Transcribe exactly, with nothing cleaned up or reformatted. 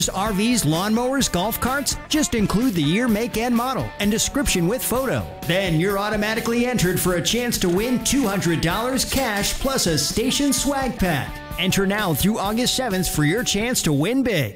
R Vs, lawnmowers, golf carts? Just include the year, make, and model, and description with photo. Then you're automatically entered for a chance to win two hundred dollars cash plus a station swag pack. Enter now through August seventh for your chance to win big.